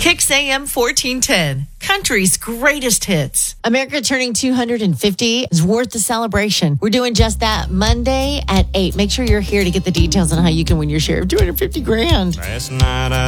Kicks AM 1410, country's greatest hits. America turning 250 is worth the celebration. We're doing just that Monday at 8. Make sure you're here to get the details on how you can win your share of $250,000. Last night